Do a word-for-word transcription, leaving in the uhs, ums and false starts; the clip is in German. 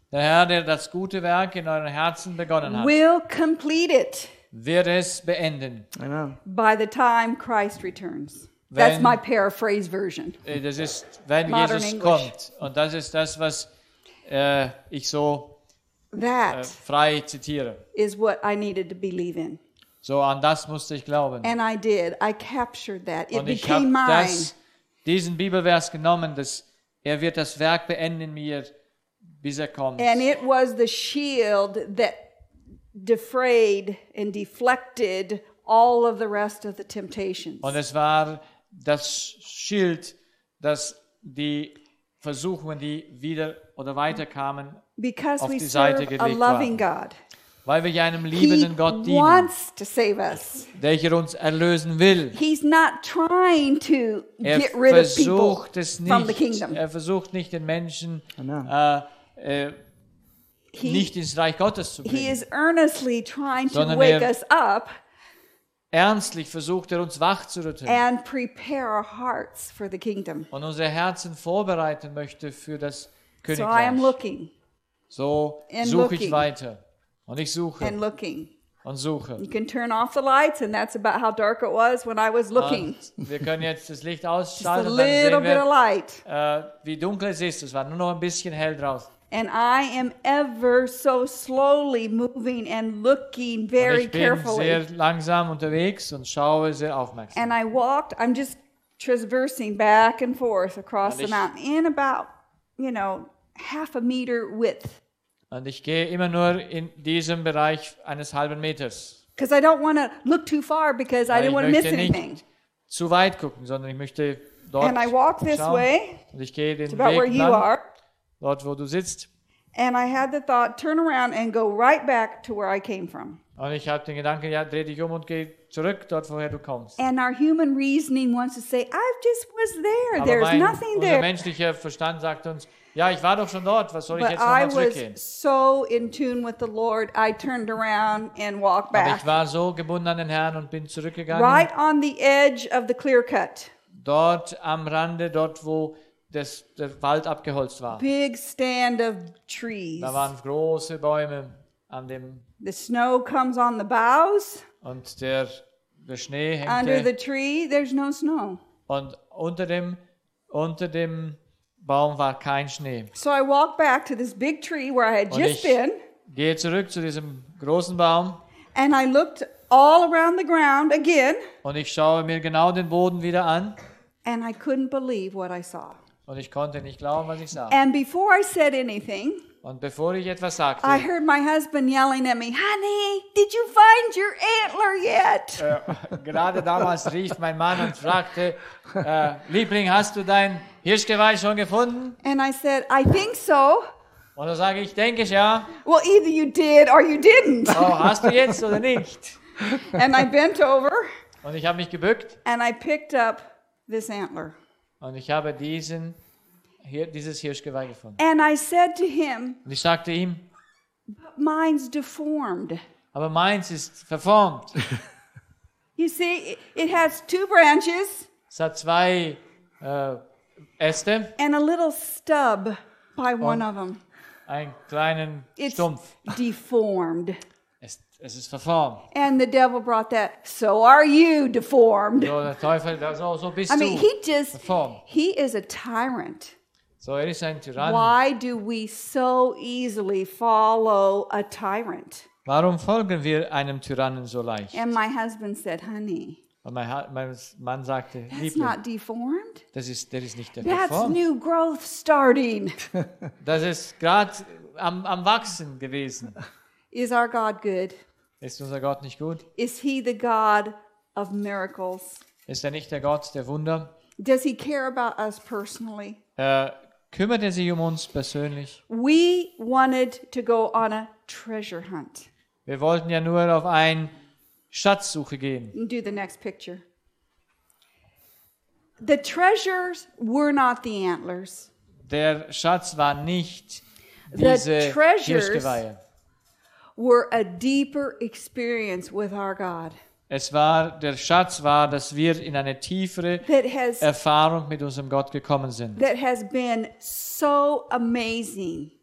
Der Herr, der das gute Werk in euren Herzen begonnen hat, will complete it wird es beenden. Amen. by the time Christ returns. That's Wenn- my paraphrase version. Äh, Das ist, wenn Modern Jesus English. kommt. Und das ist das, was äh, ich so äh, That frei zitiere. is what I needed to believe in. So, an das musste ich glauben. And I did. I captured that. It Und ich habe became mine. das, diesen Bibelvers genommen, dass er wird das Werk beenden in mir, bis er kommt. And it was the shield that defrayed and deflected all of the rest of the temptations. Und es war das Schild, das die Versuchungen, die wieder oder weiterkamen, Because auf we die Seite serve a gelegt loving waren. God. Weil wir ja einem He liebenden Gott dienen, wants to save us. welcher uns erlösen will. He's not trying to Er get rid of people versucht es from the nicht. kingdom. Er versucht nicht den Menschen Amen. äh, äh, He, nicht ins Reich Gottes zu he bringen. is earnestly trying to Sondern wake er- us up Ernstlich versucht er uns wach zu rütteln and prepare our hearts for the kingdom. und unsere Herzen vorbereiten möchte für das So I am Königreich. looking So and suche ich looking. weiter. Und ich suche and looking. und suche. You can turn off the lights, and that's about how dark it was when I was looking. Und wir können jetzt das Licht Just a ausschalten und dann little sehen bit of wir, light. äh, wie dunkel es ist. Es war nur noch ein bisschen hell draußen. And I am ever so slowly moving and looking Und very ich bin sehr carefully. langsam unterwegs und schaue sehr aufmerksam. And I walked, I'm just traversing back and forth across Und the ich- mountain in about, you know, half a meter width. Und ich gehe immer nur in diesem Bereich eines halben Meters. Because I don't want to look too far because I Weil didn't ich want to miss möchte anything. nicht zu weit gucken, sondern ich möchte dort And I walk this schauen. way, Und ich gehe den it's about where Weg you lang, are. dort wo du sitzt. And I had the thought, turn around and go right back to where I came from. Und ich habe den Gedanken, ja, dreh dich um und geh zurück, dort woher du kommst. And our human reasoning wants to say, I just was there. Aber There's mein, nothing unser there. menschlicher Verstand sagt uns, ja, ich war doch schon dort, was soll ich But jetzt I nochmal was zurückgehen? so in tune with the Lord, I turned around and walked Aber back. ich war so gebunden an den Herrn und bin zurückgegangen. Right on the edge of the clear cut. Dort am Rande, dort wo das, der Wald abgeholzt war. Big stand of trees. Da waren große Bäume an dem The snow comes on the boughs. und der, der Schnee Under the hängte tree, there's no snow. und unter dem, unter dem Baum war kein Schnee. So I walked back to this big tree where I had Und just ich been, gehe zurück zu diesem großen Baum and I looked all around the ground again, und ich schaue mir genau den Boden wieder an and I couldn't believe what I saw. und ich konnte nicht glauben, was ich sah. And before I said anything, Und bevor ich etwas sagte, I heard my husband yelling at me, honey, did you find your antler yet? äh, gerade damals rief mein Mann und fragte, äh, Liebling, hast du dein Hirschgeweih schon gefunden? And I said, I think so. Und dann sage ich, denke ich ja. Well, either you did or you didn't. Oh, hast du jetzt oder nicht? And I bent over Und ich habe mich gebückt and I picked up this antler. und ich habe diesen, hier, dieses Hirschgeweih gefunden. And I said to him, Und ich sagte ihm, mine's deformed. aber meins ist verformt. You see, it- it has two branches Es hat zwei äh, Äste, and a little stub by one of them. einen kleinen It's Stumpf. deformed. Es, es ist verformt. And the devil brought that, so are you deformed. So, der Teufel, so, so bist I mean, du he just, verformt. he is a tyrant. So, er ist ein Tyrann. Why do we so easily follow a tyrant? Warum folgen wir einem Tyrannen so leicht? And my husband said, honey, Und mein, Ha- mein Mann sagte, that's Liebling, not deformed. das ist, der ist nicht der That's verformt. new growth starting. Das ist gerade am, am Wachsen gewesen. Is our God good? Ist unser Gott nicht gut? Is he the God of miracles? Ist er nicht der Gott der Wunder? Does he care about us personally? Äh, kümmert er sich um uns persönlich? We wanted to go on a treasure hunt. Wir wollten ja nur auf eine Schatzsuche gehen. Do the next picture. The treasures were not the antlers. Der Schatz war nicht The diese treasures Hirschgeweihe. were a deeper experience with our God Es war, der Schatz war, dass wir in eine tiefere that has Erfahrung mit unserem Gott gekommen sind. that has been so amazing